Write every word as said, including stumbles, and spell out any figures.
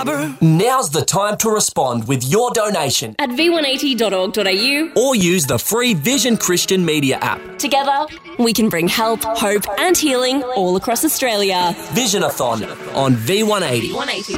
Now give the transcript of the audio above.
subscriber? Now's the time to respond with your donation at v one eighty dot org dot a u or use the free Vision Christian Media app. Together, we can bring help, hope and healing all across Australia. Visionathon on V one eighty.